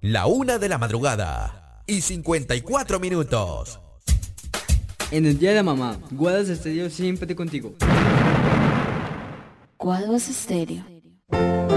La 1 de la madrugada y 54 minutos. En el día de la mamá, Guadas Estéreo siempre contigo. Guaduas Estéreo.